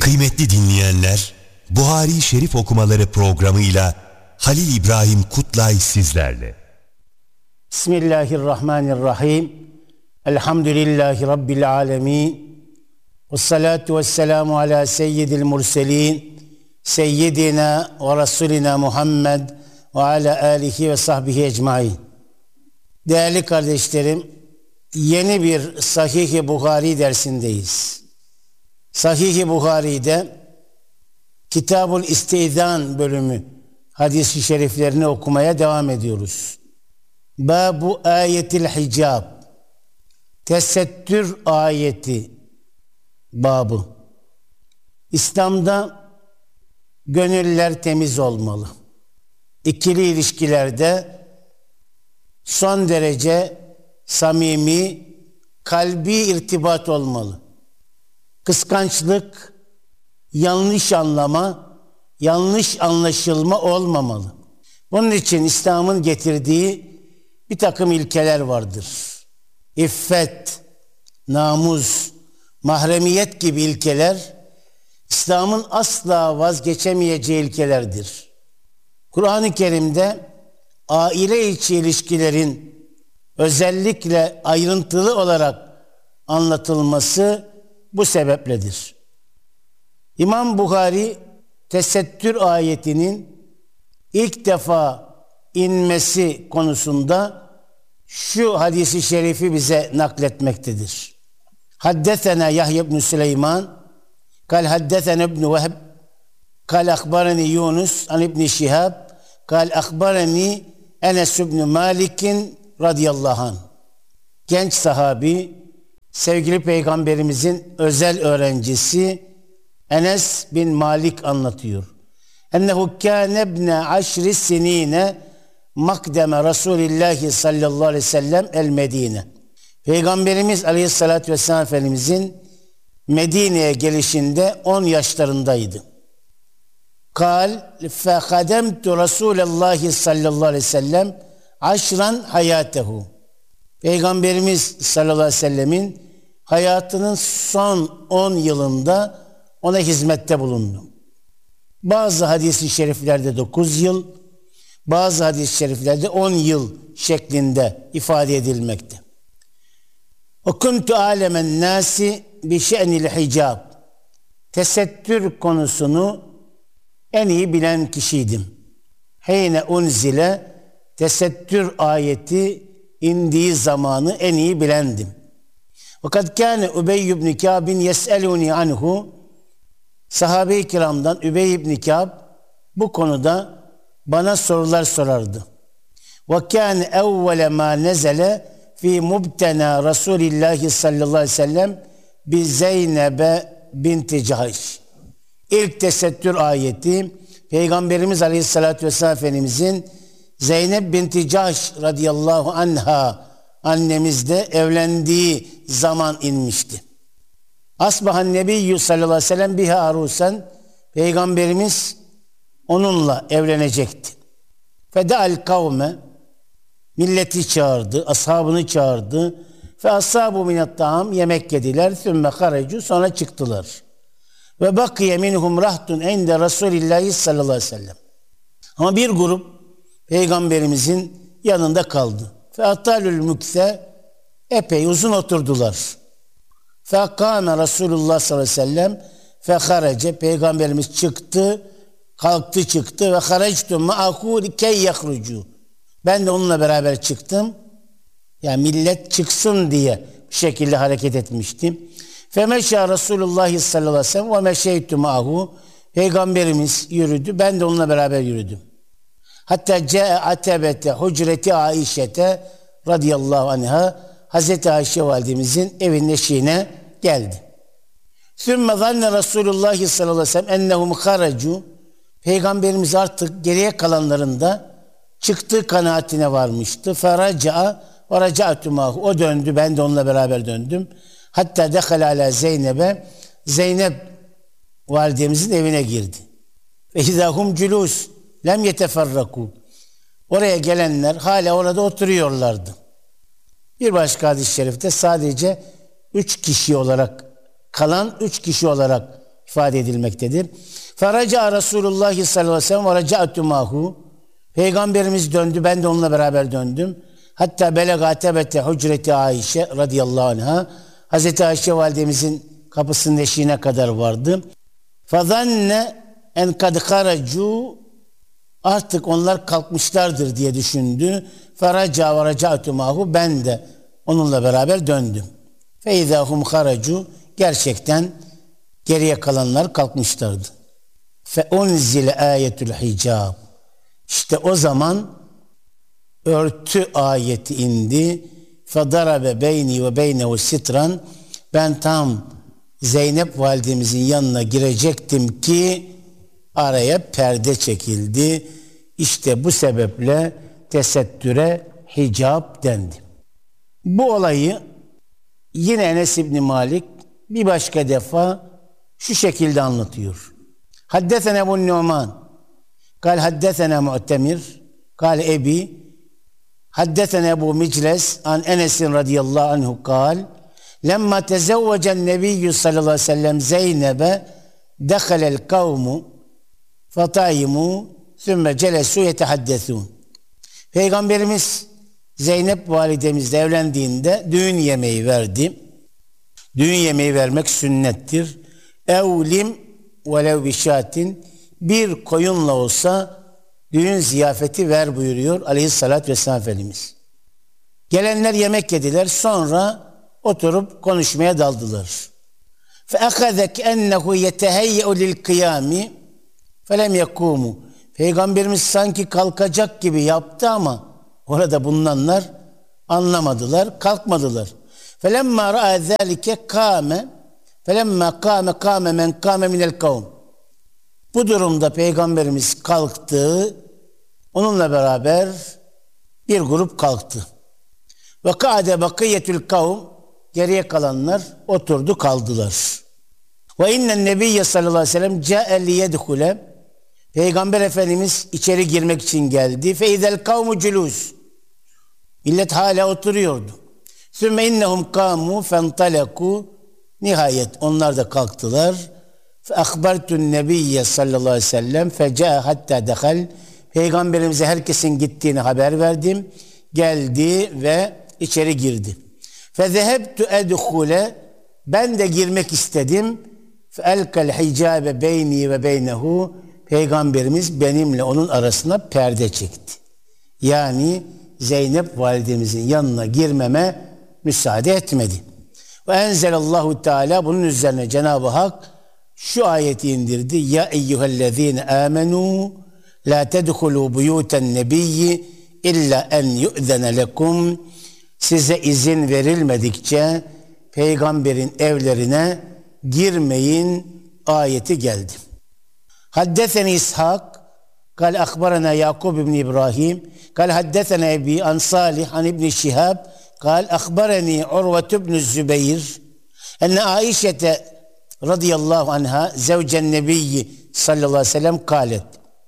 Kıymetli dinleyenler, Buhari Şerif okumaları programıyla Halil İbrahim Kutlay sizlerle. Bismillahirrahmanirrahim. Elhamdülillahi Rabbil alemin. Vessalatu vesselamu ala seyyidil murselin. Seyyidina ve Resulina Muhammed ve ala alihi ve sahbihi ecmain. Değerli kardeşlerim, yeni bir Sahih-i Buhari dersindeyiz. Sahih-i Buhari'de Kitab-ül İstizan bölümü hadis-i şeriflerini okumaya devam ediyoruz. Babu ayetil hicab, tesettür ayeti babı. İslam'da gönüller temiz olmalı. İkili ilişkilerde son derece samimi, kalbi irtibat olmalı. Kıskançlık, yanlış anlama, yanlış anlaşılma olmamalı. Bunun için İslam'ın getirdiği bir takım ilkeler vardır. İffet, namus, mahremiyet gibi ilkeler İslam'ın asla vazgeçemeyeceği ilkelerdir. Kur'an-ı Kerim'de aile içi ilişkilerin özellikle ayrıntılı olarak anlatılması bu sebepledir. İmam Buhari tesettür ayetinin ilk defa inmesi konusunda şu hadisi şerifi bize nakletmektedir. Haddesena Yahya ibn Süleyman kal haddesena ibn Vehb kal akhbarani Yunus an ibn Şihab kal akhbarani Enes ibn Malik'in radıyallahu anh. Genç sahabi, sevgili Peygamberimizin özel öğrencisi Enes bin Malik anlatıyor. Ennehu kâne ibne aşri sinîne makdeme Resulillahi sallallahu aleyhi ve sellem el Medine. Peygamberimiz aleyhissalatü vesselam Efendimizin Medine'ye gelişinde 10 yaşlarındaydı. Kal fehademtu Resulallahi sallallahu aleyhi ve sellem aşran hayatehu. Peygamberimiz sallallahu aleyhi ve sellemin hayatının son 10 yılında ona hizmette bulundum. Bazı hadis-i şeriflerde 9 yıl, bazı hadis-i şeriflerde 10 yıl şeklinde ifade edilmekte. O kuntu alemen nasi bi şe'nil hicab. Tesettür konusunu en iyi bilen kişiydim. Heyne unzile, tesettür ayeti indiği zamanı en iyi bilendim. Fakat kâne Übey ibn Kâb'in yes'elûni anhu. Sahabe-i kiramdan Übey ibn Kâb bu konuda bana sorular sorardı. Ve kâne evvele mâ nezele fî mubtenâ Resulillahi sallallahu aleyhi ve sellem bi Zeynebe binti Cahş. İlk tesettür ayeti Peygamberimiz aleyhissalatü vesselam Efendimizin Zeynep binti Cahş radıyallahu anha annemizle evlendiği zaman inmişti. Asbahan nebiyyü sallallahu aleyhi ve sellem biha arusen. Peygamberimiz onunla evlenecekti. Fede'al kavme, milleti çağırdı, ashabını çağırdı. Fe ashabu minat ta'am, yemek yediler. Sümme harecu, sonra çıktılar. Ve bakiye minhum rahtun inde Resulillahi sallallahu aleyhi ve sellem. Ama bir grup Peygamberimizin yanında kaldı. Fe atalül mükse, epey uzun oturdular. Fe kâme Resulullah sallallahu aleyhi ve sellem fe harece, Peygamberimiz çıktı, kalktı çıktı ve harectu ma'ahu likey yahrucu. Ben de onunla beraber çıktım. Yani millet çıksın diye bu şekilde hareket etmiştim. Fe meşâ Resulullah sallallahu aleyhi ve sellem ve meşeytu ma'ahu. Peygamberimiz yürüdü, ben de onunla beraber yürüdüm. Hatta ce'e atebete hucreti Aişete radıyallahu anha, Hazreti Ayşe validemizin evinin eşiğine geldi. Sümme zanne Resulullah sallallahu aleyhi ve sellem ennehum haracu. Peygamberimiz artık geriye kalanlarında çıktığı kanaatine varmıştı. Feraca'a ve raca'tu mahu. O döndü, ben de onunla beraber döndüm. Hatta dekhala ala Zeynep'e. Zeynep validemizin evine girdi. Ve izahum culus lem yeteferraku. Oraya gelenler hala orada oturuyorlardı. Bir başka hadis-i şerifte sadece 3 kişi olarak, kalan 3 kişi olarak ifade edilmektedir. Feraca Resulullah sallallahu aleyhi ve sellem ve raca'tu mahu. Peygamberimiz döndü, ben de onunla beraber döndüm. Hatta belega tebete hucreti Ayşe radıyallahu anha. Hazreti Ayşe validemizin kapısının eşiğine kadar vardı. Fazanne en kad haracu, artık onlar kalkmışlardır diye düşündü. Feraca ve raca'tu mahu, ben de onunla beraber döndüm. Fe izahum haracu, gerçekten geriye kalanlar kalkmışlardı. Fe unzile ayetul hicab. İşte o zaman örtü ayeti indi. Fedarabe beyni ve beynehu sitran. Ben tam Zeynep validemizin yanına girecektim ki araya perde çekildi. İşte bu sebeple tesettüre hicab dendi. Bu olayı yine Enes İbni Malik bir başka defa şu şekilde anlatıyor. Haddesene Ebu Numan kal haddesene Mu'temir kal Ebi haddesene Ebu Micles an Enes'in radıyallahu anhu kal lemma tezevvecen nebiyyü sallallahu aleyhi ve sellem Zeynep'e dekhalel kavmu fatayimu sümme celesu yetehaddesûn. Peygamberimiz Zeynep validemizle evlendiğinde düğün yemeği verdi. Düğün yemeği vermek sünnettir. Evlim velev bişatin, bir koyunla olsa düğün ziyafeti ver buyuruyor aleyhissalatü vesselam Efendimiz. Gelenler yemek yediler, sonra oturup konuşmaya daldılar. فَاَخَذَ كَأَنَّهُ يَتَهَيَّعُ لِلْقِيَامِ فَلَمْ يَقُومُ. Peygamberimiz sanki kalkacak gibi yaptı ama orada bulunanlar anlamadılar, kalkmadılar. فَلَمَّا رَأَى ذَٰلِكَ قَامَ فَلَمَّا قَامَ مَنْ قَامَ مِنَ الْقَوْمِ. Bu durumda Peygamberimiz kalktı, onunla beraber bir grup kalktı. وَقَعَدَ بَقِيَّةُ الْقَوْمِ. Geriye kalanlar oturdu kaldılar. وَاِنَّ النَّبِيَّ sallallahu aleyhi ve sellem جَاءَ لِيَدْخُلَ. Peygamber Efendimiz içeri girmek için geldi. فَاِذَا الْقَوْمُ جُلُوسُ. Millet hala oturuyordu. ثُمَّ اِنَّهُمْ قَامُوا فَانْطَلَقُوا. Nihayet onlar da kalktılar. فَاَخْبَرْتُ النَّبِيَّ sallallahu aleyhi ve sellem فَجَاءَ hatta دَخَلْ. Peygamberimize herkesin gittiğini haber verdim. Geldi ve içeri girdi. فَذَهَبْتُ اَدْخُلَ. Ben de girmek istedim. فَاَلْكَ الْحِجَابَ بَيْنِي وَبَيْنَهُ. Peygamberimiz benimle onun arasına perde çekti. Yani Zeynep validemizin yanına girmeme müsaade etmedi. Ve enzelallahu teala, bunun üzerine Cenab-ı Hak şu ayeti indirdi. Ya eyyühellezine amenu la tedhulu buyuten nebiyyi illa en yu'zene lekum. Size izin verilmedikçe peygamberin evlerine girmeyin ayeti geldi. Haddeseni İshak kal akhbarana Yakub ibn İbrahim kal haddesena Ebi an Salih an İbn Şihab kal akhbarani Urve ibn Zübeyir enne Aişete radıyallahu anha zevcen nebiyyi sallallahu aleyhi ve sellem kalet.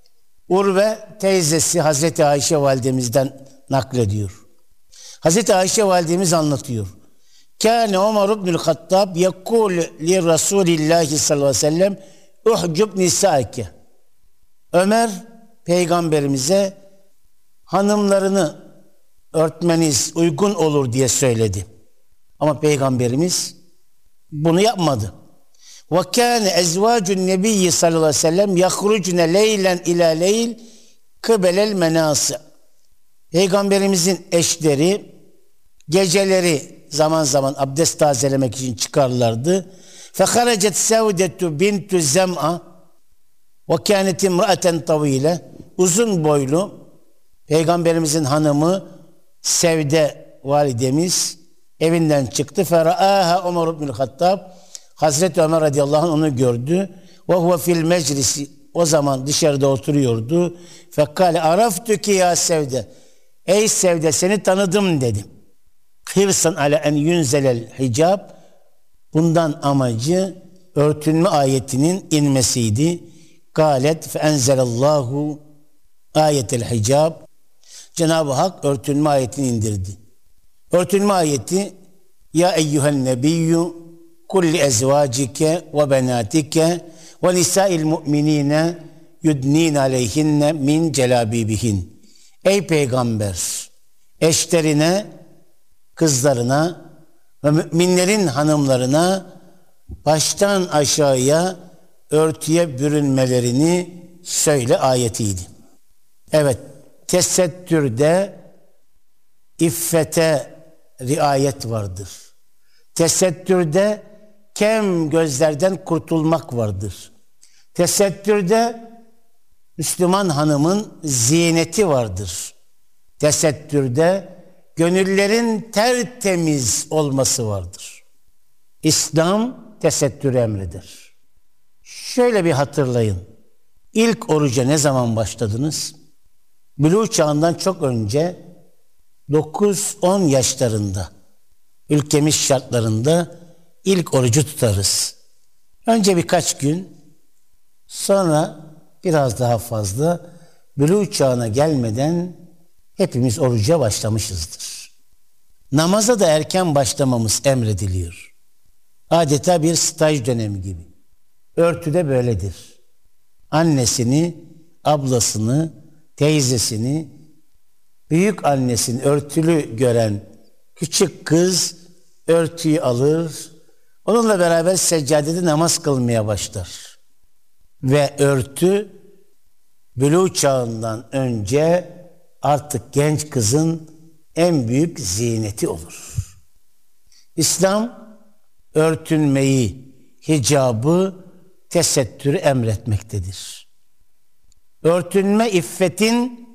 Urve teyzesi Hazreti Ayşe validemizden naklediyor. Hazreti Ayşe validemiz anlatıyor. Kâne Ömer ibnül Hattab yekûl li Resulillahi sallallahu aleyhi ve sellem uhcub nisâke. Ömer peygamberimize hanımlarını örtmeniz uygun olur diye söyledi. Ama peygamberimiz bunu yapmadı. Ve kâne ezvâcun nebiyyi sallallahu aleyhi ve sellem yahrucne leylen ilâ leyl kıbelel menâsı. Peygamberimizin eşleri geceleri zaman zaman abdest tazelemek için çıkarlardı. Feharacet Sevdetu bintu Zem'a ve kânet imra'aten tavîle. Uzun boylu Peygamberimizin hanımı Sevde validemiz evinden çıktı. Ferâhâ Ömer ibnül Hattab. Hazreti Ömer radıyallahu anh onu gördü. Ve huve fil meclisi. O zaman dışarıda oturuyordu. Fekâle araftuki ya Sevde. Ey Sevde, seni tanıdım dedi. Hırsan ale en yunzelel hicab. Bundan amacı örtünme ayetinin inmesiydi. Galet fe enzelallahu ayetel hicab. Cenab-ı Hak örtünme ayetini indirdi. Örtünme ayeti ya eyyühen nebiyyü kulli ezvacike ve benatike ve nisa'il mu'minine yudnin aleyhinne min celabibihin. Ey peygamber, eşlerine, kızlarına ve müminlerin hanımlarına baştan aşağıya örtüye bürünmelerini söyle ayetiydi. Evet, tesettürde iffete riayet vardır. Tesettürde kem gözlerden kurtulmak vardır. Tesettürde Müslüman hanımın ziyneti vardır. Tesettürde gönüllerin tertemiz olması vardır. İslam tesettürü emreder. Şöyle bir hatırlayın. İlk oruca ne zaman başladınız? Buluğ çağından çok önce 9-10 yaşlarında ülkemiz şartlarında ilk orucu tutarız. Önce birkaç gün, sonra biraz daha fazla, buluğ çağına gelmeden hepimiz oruca başlamışızdır. Namaza da erken başlamamız emrediliyor. Adeta bir staj dönemi gibi. Örtü de böyledir. Annesini, ablasını, teyzesini, büyük annesini örtülü gören küçük kız örtüyü alır, onunla beraber seccadede namaz kılmaya başlar. Ve örtü buluğ çağından önce artık genç kızın en büyük ziyneti olur. İslam örtünmeyi, hicabı, tesettürü emretmektedir. Örtünme iffetin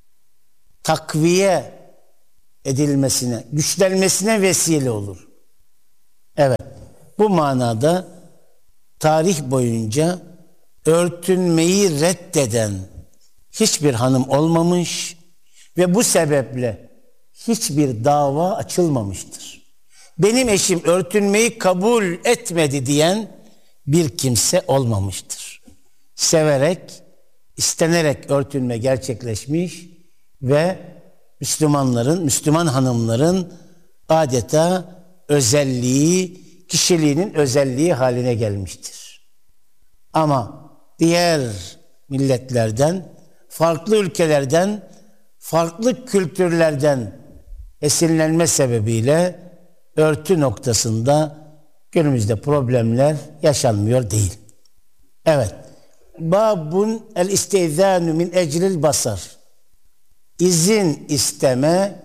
takviye edilmesine, güçlenmesine vesile olur. Evet, bu manada tarih boyunca örtünmeyi reddeden hiçbir hanım olmamış ve bu sebeple hiçbir dava açılmamıştır. Benim eşim örtünmeyi kabul etmedi diyen bir kimse olmamıştır. Severek, istenerek örtünme gerçekleşmiş ve Müslüman hanımların adeta özelliği, kişiliğinin özelliği haline gelmiştir. Ama diğer milletlerden, farklı ülkelerden, farklı kültürlerden esinlenme sebebiyle örtü noktasında günümüzde problemler yaşanmıyor değil. Evet. Babun el istizanu min eclil basar. İzin isteme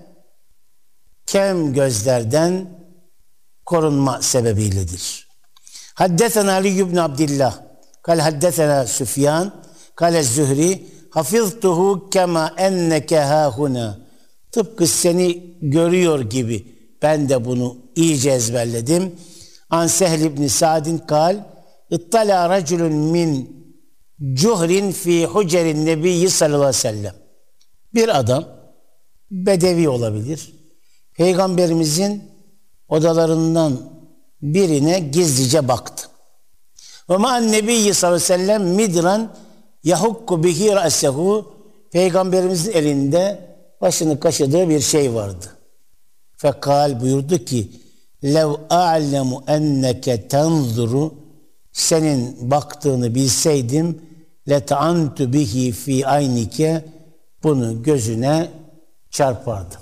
kem gözlerden korunma sebebiyledir. Haddesena Ali ibn Abdillah kal haddesena Süfyan kal Zühri hafiztuhu kema enneke hahuna. Tıpkı seni görüyor gibi ben de bunu iyice ezberledim. An Sehl ibn Sa'din kal ittala raculun min cuhrin fi hucerin nebiyyi sallallahu aleyhi ve sellem. Bir adam, bedevi olabilir, Peygamberimizin odalarından birine gizlice baktı. Ve ma'an nebiyyi sallallahu aleyhi ve sellem midran yahukku bihi ra'sehu. Peygamberimizin elinde başını kaşıdığı bir şey vardı. Fekal buyurdu ki lev a'lemu enneke tanzuru, senin baktığını bilseydim leta'antu bihi fi aynike, bunu gözüne çarpardım.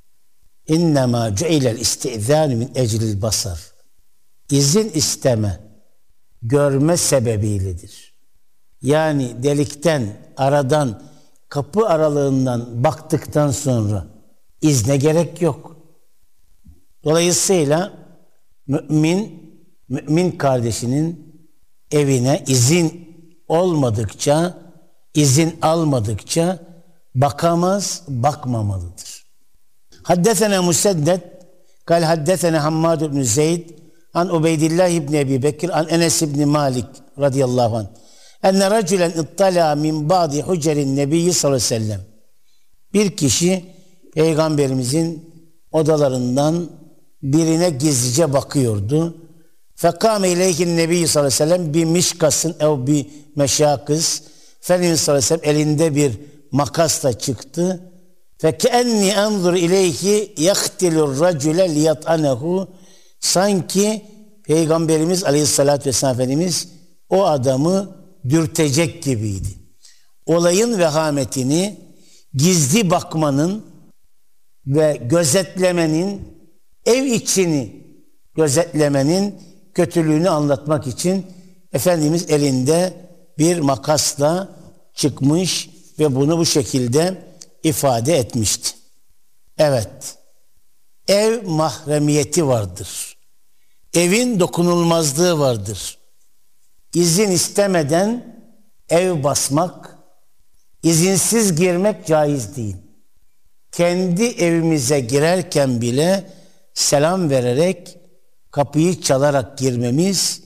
İnnemâ cu'ilel istizânu min eclil basar. İzin isteme görme sebebiyledir. Yani delikten, aradan, kapı aralığından baktıktan sonra izne gerek yok. Dolayısıyla mümin kardeşinin evine izin olmadıkça, izin almadıkça bakamaz, bakmamalıdır. Haddesena Museddet kal haddesena Hammad ibn Zeyd an Ubeydillah ibn Ebi Bekir an Enes ibn Malik radıyallahu anh enne raculen ittala min ba'di hucerin nebiyyi sallallahu aleyhi ve sellem. Bir kişi Peygamberimizin odalarından birine gizlice bakıyordu. Fekâme ileyhin nebiyyi sallallahu aleyhi ve sellem bir mişkasın ev bir meşakız. Efendimiz sallallahu aleyhi ve sellem elinde bir makasla çıktı. Fekeenni anzur ileyhi yaktilur racule liyat'anehu. Sanki Peygamberimiz Aleyhisselatü Vesselam Efendimiz o adamı dürtecek gibiydi. Olayın vehametini, gizli bakmanın ve gözetlemenin, ev içini gözetlemenin kötülüğünü anlatmak için Efendimiz elinde bir makasla çıkmış ve bunu bu şekilde ifade etmişti. Evet, ev mahremiyeti vardır. Evin dokunulmazlığı vardır. İzin istemeden ev basmak, izinsiz girmek caiz değil. Kendi evimize girerken bile selam vererek, kapıyı çalarak girmemiz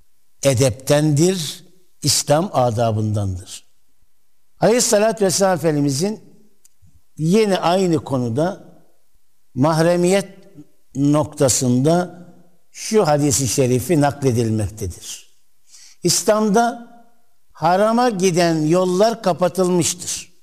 edeptendir, İslam adabındandır. Aleyhissalatü vesselam Efendimizin yine aynı konuda mahremiyet noktasında şu hadis-i şerifi nakledilmektedir. İslam'da harama giden yollar kapatılmıştır.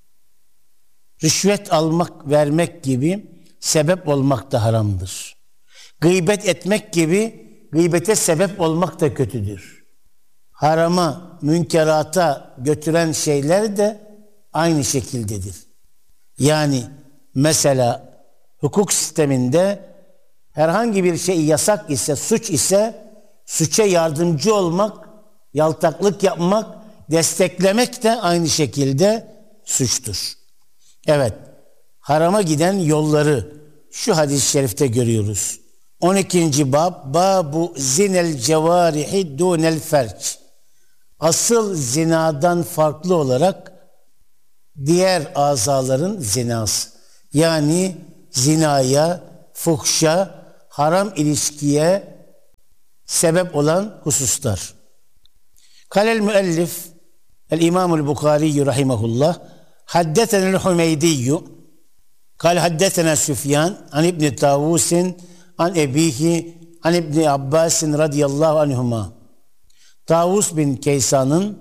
Rüşvet almak, vermek gibi sebep olmak da haramdır. Gıybet etmek gibi gıybete sebep olmak da kötüdür. Harama, münkerata götüren şeyler de aynı şekildedir. Yani mesela hukuk sisteminde herhangi bir şey yasak ise, suç ise suça yardımcı olmak, yaltaklık yapmak, desteklemek de aynı şekilde suçtur. Evet, harama giden yolları şu hadis-i şerifte görüyoruz. 12. bab, babu zinel cevarihi dunel ferç. Asıl zinadan farklı olarak diğer azaların zinası. Yani zinaya, fuhşa, haram ilişkiye sebep olan hususlar. Kalel müellif el-İmamul Bukhari rahimahullah haddetenel Hümeydiyyü kal haddetena Süfyan an İbn Tavus'in an ebihi an İbn Abbas'in radıyallahu anhuma. Tavus bin Keysan'ın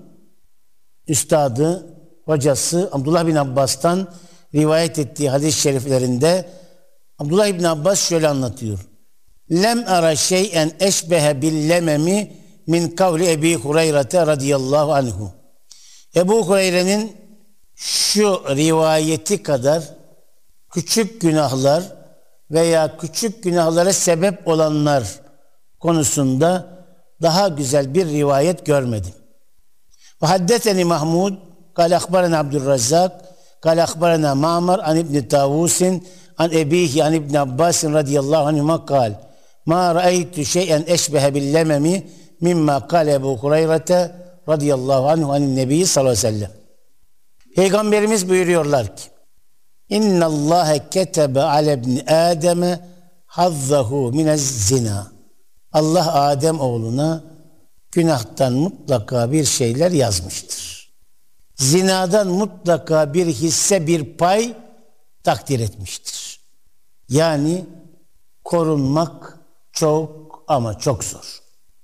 üstadı, hocası Abdullah bin Abbas'tan rivayet ettiği hadis-i şeriflerinde Abdullah bin Abbas şöyle anlatıyor. Lem ara şey'en eşbehe billememi min kavli Ebi Hureyre radıyallahu anhu. Ebu Hureyre'nin şu rivayeti kadar küçük günahlar veya küçük günahlara sebep olanlar konusunda daha güzel bir rivayet görmedim. Ve haddeteni Mahmud kâle akbarena Abdurrazzak kâle akbarena Ma'mar an İbn Tavus'in an ebihi an İbn Abbas'in radıyallahu anhuma kâl ma ra'aytu şey'en eşbehe billememi mimma kâle Ebu Hureyre radıyallahu anhu anin nebi sallallahu aleyhi ve sellem. Peygamberimiz buyuruyorlar ki İnna Allahe ketebe ale ibn Adem'e hazzahu minez zina. Allah Adem oğluna günahtan mutlaka bir şeyler yazmıştır. Zinadan mutlaka bir hisse, bir pay takdir etmiştir. Yani korunmak çok ama çok zor.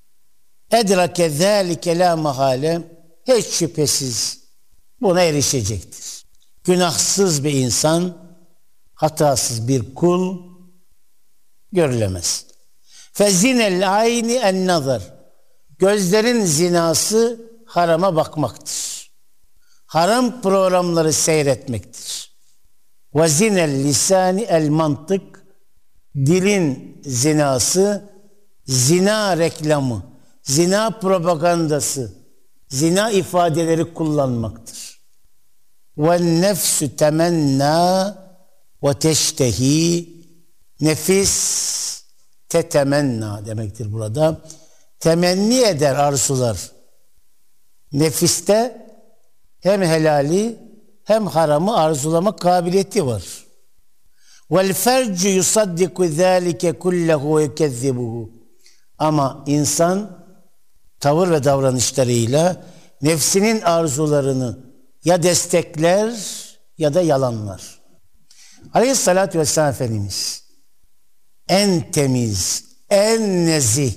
Edrake zâlike la mahale, hiç şüphesiz buna erişecektir. Günahsız bir insan, hatasız bir kul görülemez. Fezinel ayni en nazar. Gözlerin zinası harama bakmaktır. Haram programları seyretmektir. Ve zinel lisani el mantık. Dilin zinası, zina reklamı, zina propagandası, zina ifadeleri kullanmaktır. Ve nefsü temenna ve teştehi. Nefis tetemenna demektir burada. Temenni eder, arzular. Nefiste hem helali hem haramı arzulama kabiliyeti var. Vel fercu yusaddiku zâlike kullehu ve yukezzibuhu. Ama insan tavır ve davranışlarıyla nefsinin arzularını ya destekler ya da yalanlar. Aleyhissalatü vesselam Efendimiz en temiz, en nezih,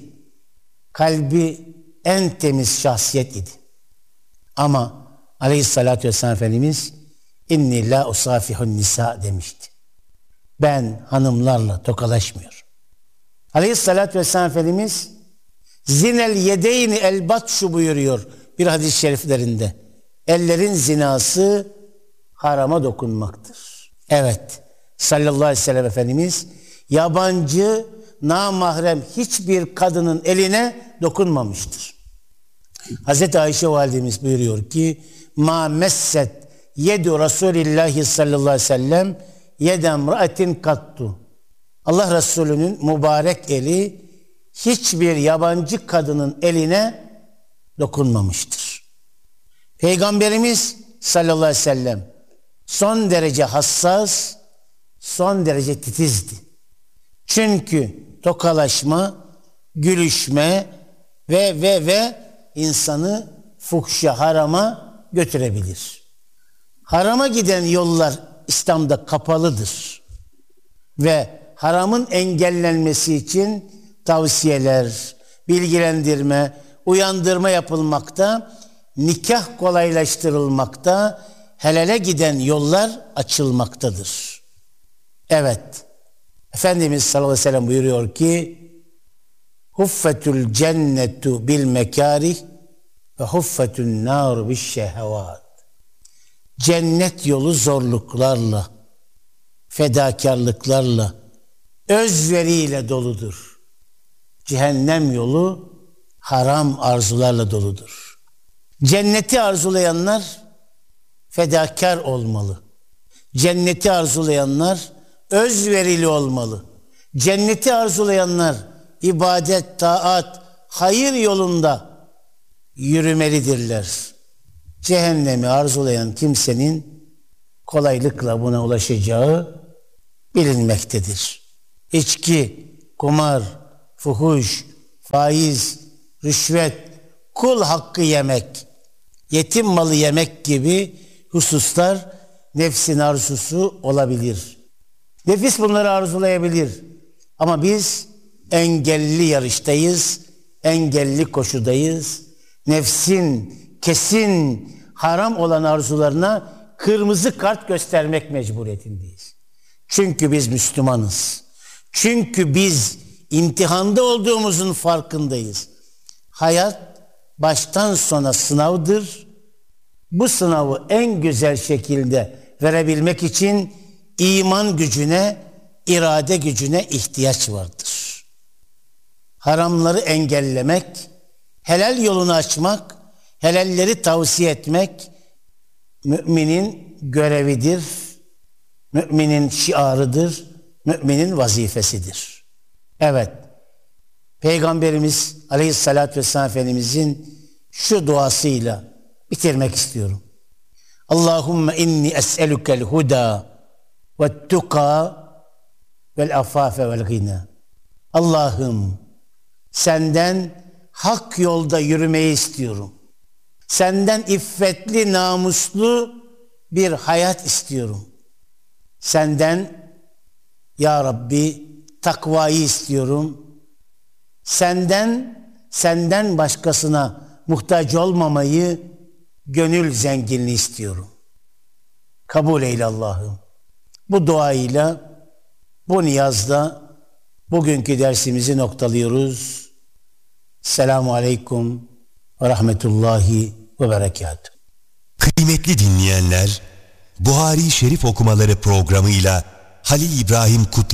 kalbi en temiz şahsiyet idi. Ama Aleyhissalatü vesselam Efendimiz inni la usafihun nisa demişti. Ben hanımlarla tokalaşmıyorum. Aleyhissalatü vesselam Efendimiz Zinel yedeyni el batşu buyuruyor bir hadis-i şeriflerinde. Ellerin zinası harama dokunmaktır. Evet, sallallahu aleyhi ve sellem Efendimiz yabancı, namahrem hiçbir kadının eline dokunmamıştır. Hazreti Ayşe validemiz buyuruyor ki ma messet yedu Resulillahi sallallahu aleyhi ve sellem yedem ra'atin kattu. Allah Resulü'nün mübarek eli hiçbir yabancı kadının eline dokunmamıştır. Peygamberimiz sallallahu aleyhi ve sellem son derece hassas, son derece titizdi. Çünkü tokalaşma, gülüşme ve insanı fuhşa, harama götürebilir. Harama giden yollar İslam'da kapalıdır. Ve haramın engellenmesi için tavsiyeler, bilgilendirme, uyandırma yapılmakta, nikah kolaylaştırılmakta, helale giden yollar açılmaktadır. Evet, Efendimiz sallallahu aleyhi ve sellem buyuruyor ki huffetül cennetu bil mekarih ve huffetün nar bil şehvat. Cennet yolu zorluklarla, fedakarlıklarla, özveriyle doludur. Cehennem yolu haram arzularla doludur. Cenneti arzulayanlar fedakar olmalı. Cenneti arzulayanlar özverili olmalı. Cenneti arzulayanlar ibadet, taat, hayır yolunda yürümelidirler. Cehennemi arzulayan kimsenin kolaylıkla buna ulaşacağı bilinmektedir. İçki, kumar, fuhuş, faiz, rüşvet, kul hakkı yemek, yetim malı yemek gibi hususlar nefsin arzusu olabilir. Nefis bunları arzulayabilir. Ama biz engelli yarıştayız, engelli koşudayız. Nefsin kesin haram olan arzularına kırmızı kart göstermek mecburiyetindeyiz. Çünkü biz Müslümanız. Çünkü biz imtihanda olduğumuzun farkındayız. Hayat baştan sona sınavdır. Bu sınavı en güzel şekilde verebilmek için iman gücüne, irade gücüne ihtiyaç vardır. Haramları engellemek, helal yolunu açmak, helalleri tavsiye etmek müminin görevidir, müminin şiarıdır, müminin vazifesidir. Evet, Peygamberimiz Aleyhisselatü Vesselam Efendimizin şu duasıyla bitirmek istiyorum. Allahümme inni es'elukel huda ve tuka vel afafe vel gina. Allah'ım senden hak yolda yürümeyi istiyorum. Senden iffetli, namuslu bir hayat istiyorum. Senden ya Rabbi takvayı istiyorum. Senden başkasına muhtaç olmamayı, gönül zenginliği istiyorum. Kabul eyle Allah'ım. Bu duayla, bu niyazla bugünkü dersimizi noktalıyoruz. Selamun Aleyküm ve Rahmetullahi ve Berekatuhu. Kıymetli dinleyenler, Buhari Şerif okumaları programıyla Halil İbrahim Kutlu